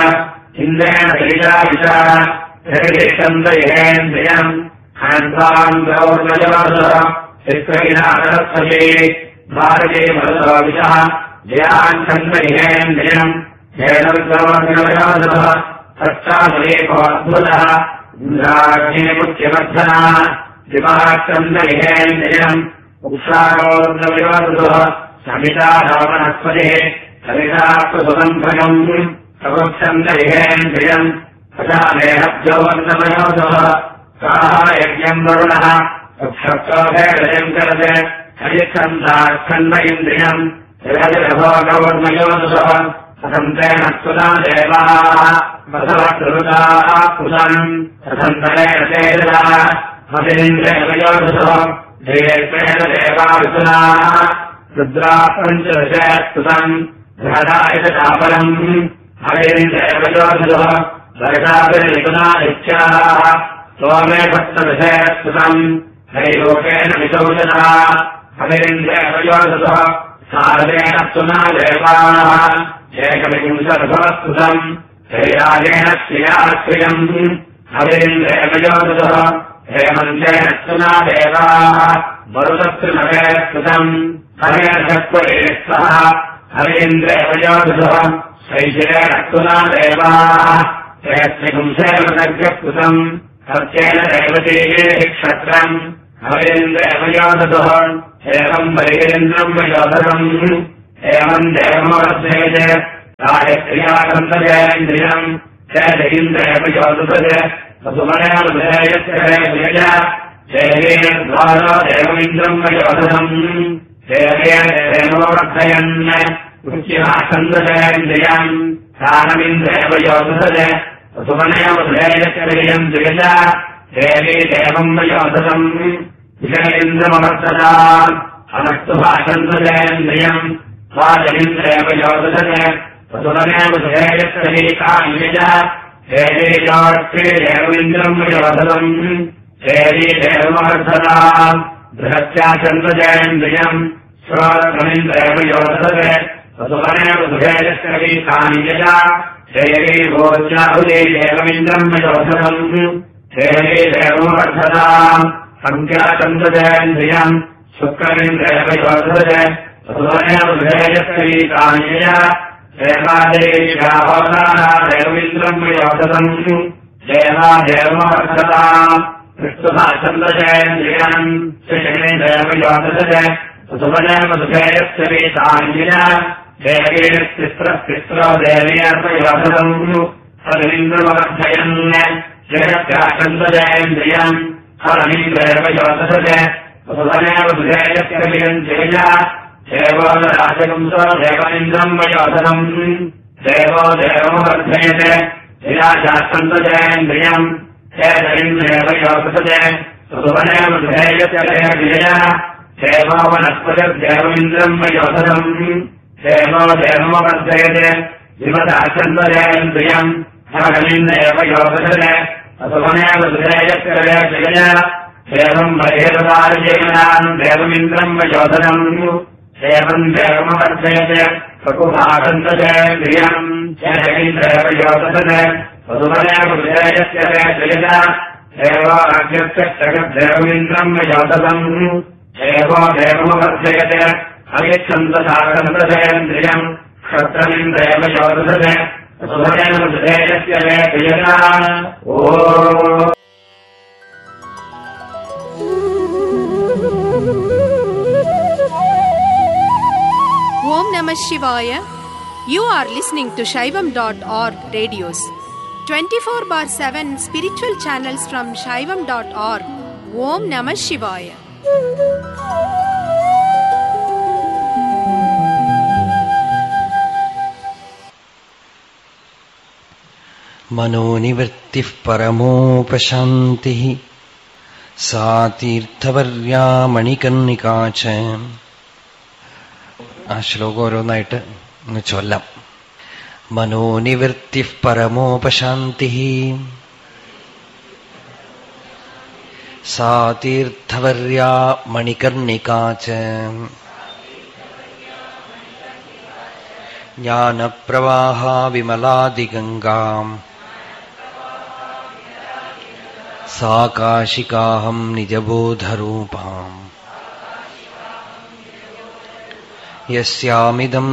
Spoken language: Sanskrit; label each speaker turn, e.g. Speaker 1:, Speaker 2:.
Speaker 1: इन्द्रेण ईशाविशा जगदिष्टन्दयेन्द्रियम् हन्ताम् गौर्नयोधः चित्रविनाशरत्सवे भारते मरुतोविशः जयाच्छन्दयेन्द्रियम् हेणर्गौर्नयोधः सष्टादुरेकोऽद्भुतः इन्द्राग्ने मुख्यवर्धनः दिवाच्छन्दयेन्द्रियम् उक्षारोर्नयोधः समिता रावणस्पतिः सवितात्वसुगन्धकम् प्रवक्षन्दयेन्द्रियम् प्रजामेहब्जवर्णमयोधः साः यज्ञम् वरुणः क्षत्रोभेदयम् करते हरिच्छन्दाच्छन्न इन्द्रियम् जगदिरभोगवर्णयोधः कथन्तेन स्तुता देवाः वसवकृताः पुनम् कथन्तरेण तेजः हरिन्द्रेणयोधः देवेन देवाविपुनाः रुद्राः पञ्चदशे स्तुतम् बृहदायतचापलम् हरिन्द्रेणयोधः वर्षाभिर्निपुना नित्याः सोमे भक्तदशे स्तुतम् हरिलोकेन विशोचनः हरिन्द्रेणयोधः सारदेन स्तुना देवाः एकविंशदशस्तुतम् हरिराजेन श्रियाश्रियम् हरिन्द्रेणयोधः हेमन्तेन स्तुना देवाः मरुतत्रिनवे स्तुतम् हरेशक्वरेस्तः हरीन्द्रेणयोधः शैशिरेण स्तुना देवाः हेत्रिपुंसेवदग्रस्तुतम् सत्येन रेवतीये क्षत्रम् हरीन्द्रेणयोधः एवम् बलिरेन्द्रम् वयोधरम् एवम् देवमवर्धेते गायत्र्याकन्दजेन्द्रियम् चैन्द्रेणयोधः वसुमनेवधेयस्य देवेन्द्वारो देवमिन्द्रम् वयोधरम् देवेन देवमवर्धयन् उच्यमासन्दजेन्द्रियम् स्थानमिन्द्रेवयोधः वसुमनेवधेयस्य द्विजा देवी देवम् वयोधरम् विषयेन्द्रमवर्तता अनस्तुभाषन्दजेन्द्रियम् स्वाजमिन्द्रेवयोधः वसुमनेवधेयस्य कान्यजा देवी योक्ते देवमिन्द्रम् वयोधरम् देवी देवमवर्धता बृहत्याचन्द्रजेन्द्रियम् श्रोत्रमिन्द्रेवयोधः वसुमनेवधेयस्य कान्यजा देवी भोज्याहुते देवमिन्द्रम् वयोधरम् देवी देवमवर्धता सङ्ख्याचन्द्रजेन्द्रियम् शुक्रमिन्द्रेवयोधः वसुमनेवधेयस्य कान्यजा देवादेव्याहोदाः देवमिन्द्रम् वयोधरम् देवा देवमवर्धता विष्णुभाचन्द्रजेन्द्रियम् श्रीदेवयोधः वसुमनेवधेयस्य कान्यजा देवीस्तिस्रो देवीर्वयोधरम् हरिन्द्रमवर्धयन् जगत्याचन्द्रजेन्द्रियम् हरमिन्द्रेवयोधः वसुमनेवधेयस्य तेजा देवो राजवंसो देवमिन्द्रम् वयोधरम् देवो देवमवर्धयते विराजाचन्द्रजेन्द्रियम् हेदरिन्द्रेवयोधः वसुमनेवधेयस्य तेजा देवो वनस्पतिर्देवमिन्द्रम् वयोधरम् देवो देवमवर्धयते विमदाचन्द्रजेन्द्रियम् हरमिन्द्रेवयोधः वसुमनेवधेयस्य तेजा देवम् बहिर्वार्येणाम् देवमिन्द्रम् वयोधरम् देवम् देवमवर्धयते प्रकुभागन्तजेन्द्रियम् हेदरिन्द्रेवयोधः वसुमनेवधेयस्य तेजा देवो अग्निर्देवमिन्द्रम् वयोधरम् देवो देवमवर्धयते अयच्छन्दसागन्तजेन्द्रियम् क्षत्रमिन्द्रेवयोधः वसुमनेवधेयस्य तेजा ओ
Speaker 2: Om Namah Shivaya. You are listening to Shaivam.org radios. 24/7 spiritual channels from Shaivam.org. Om Namah Shivaya.
Speaker 3: मनोनिवृत्तिः परमोपशान्तिः सा तीर्थवर्या मणिकर्णिका च. ആ ശ്ലോകം ഓരോന്നായിട്ട് ഒന്ന് ചൊല്ലാം. മനോനിവൃത്തി പരമോപശാന്തി സാ തീർത്ഥവർയാ മണികർണികാ ച. ജ്ഞാനപ്രവാഹാ വിമലാദിഗംഗാം സാ കാശികാഹം നിജബോധരൂപാം യസ്യാമിദം